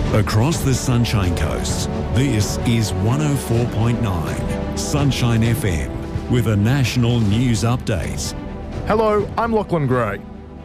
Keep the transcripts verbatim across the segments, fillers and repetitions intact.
Across the Sunshine Coast, this is one oh four point nine Sunshine F M with a national news update. Hello, I'm Lachlan Gray.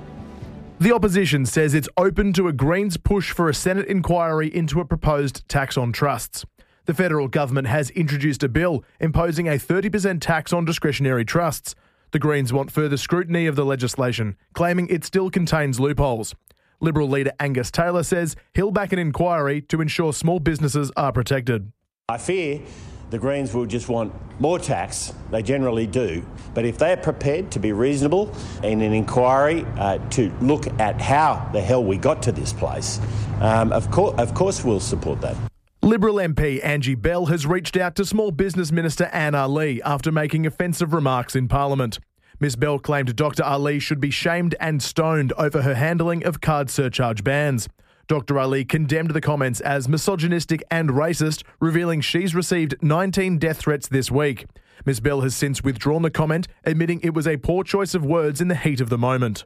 The opposition says it's open to a Greens push for a Senate inquiry into a proposed tax on trusts. The federal government has introduced a bill imposing a thirty percent tax on discretionary trusts. The Greens want further scrutiny of the legislation, claiming it still contains loopholes. Liberal leader Angus Taylor says he'll back an inquiry to ensure small businesses are protected. I fear the Greens will just want more tax. They generally do. But if they're prepared to be reasonable in an inquiry uh, to look at how the hell we got to this place, um, of, co- of course we'll support that. Liberal M P Angie Bell has reached out to Small Business Minister Anne Ali after making offensive remarks in Parliament. Miss Bell claimed Doctor Ali should be shamed and stoned over her handling of card surcharge bans. Doctor Ali condemned the comments as misogynistic and racist, revealing she's received nineteen death threats this week. Miss Bell has since withdrawn the comment, admitting it was a poor choice of words in the heat of the moment.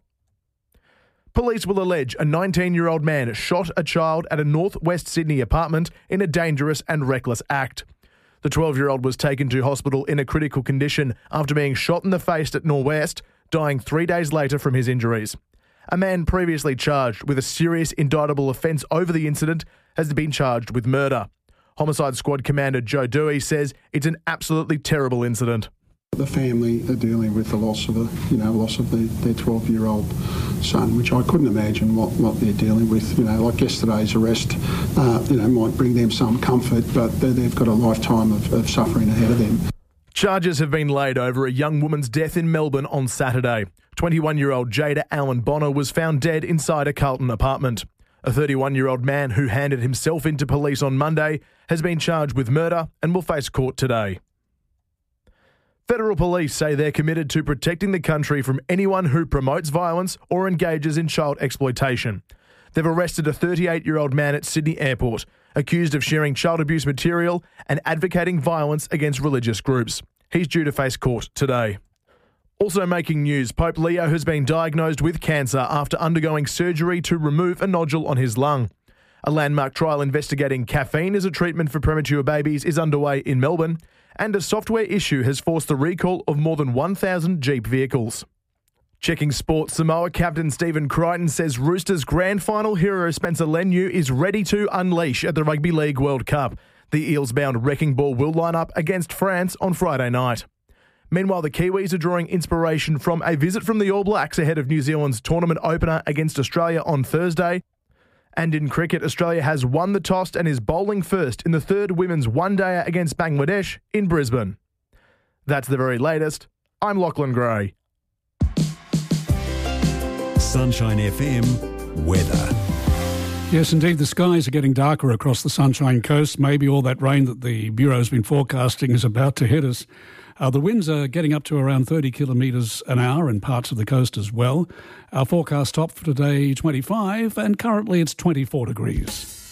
Police will allege a nineteen-year-old man shot a child at a North West Sydney apartment in a dangerous and reckless act. The twelve-year-old was taken to hospital in a critical condition after being shot in the face at Norwest, dying three days later from his injuries. A man previously charged with a serious indictable offence over the incident has been charged with murder. Homicide Squad Commander Joe Dewey says it's an absolutely terrible incident. The family are dealing with the loss of a, you know, loss of the, their twelve-year-old son, which I couldn't imagine what, what they're dealing with. You know, like yesterday's arrest, uh, you know, might bring them some comfort, but they've got a lifetime of, of suffering ahead of them. Charges have been laid over a young woman's death in Melbourne on Saturday. twenty-one-year-old Jada Allen Bonner was found dead inside a Carlton apartment. A thirty-one-year-old man who handed himself into police on Monday has been charged with murder and will face court today. Federal police say they're committed to protecting the country from anyone who promotes violence or engages in child exploitation. They've arrested a thirty-eight-year-old man at Sydney Airport, accused of sharing child abuse material and advocating violence against religious groups. He's due to face court today. Also making news, Pope Leo has been diagnosed with cancer after undergoing surgery to remove a nodule on his lung. A landmark trial investigating caffeine as a treatment for premature babies is underway in Melbourne, and a software issue has forced the recall of more than one thousand Jeep vehicles. Checking sports, Samoa captain Stephen Crichton says Roosters grand final hero Spencer Leniu is ready to unleash at the Rugby League World Cup. The Eels-bound Wrecking Ball will line up against France on Friday night. Meanwhile, the Kiwis are drawing inspiration from a visit from the All Blacks ahead of New Zealand's tournament opener against Australia on Thursday. And in cricket, Australia has won the toss and is bowling first in the third women's one-dayer against Bangladesh in Brisbane. That's the very latest. I'm Lachlan Gray. Sunshine F M weather. Yes, indeed, the skies are getting darker across the Sunshine Coast. Maybe all that rain that the Bureau's been forecasting is about to hit us. Uh, the winds are getting up to around thirty kilometres an hour in parts of the coast as well. Our forecast top for today, twenty-five, and currently it's twenty-four degrees.